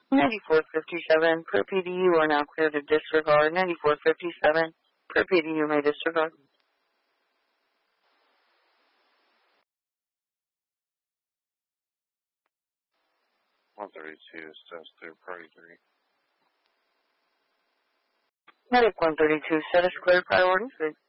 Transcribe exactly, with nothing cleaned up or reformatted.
ninety-four fifty-seven, per P D U are now clear to disregard. ninety-four fifty-seven, per P D U may disregard. one thirty-two, status clear, priority three. Medic one thirty-two, status clear, priority three.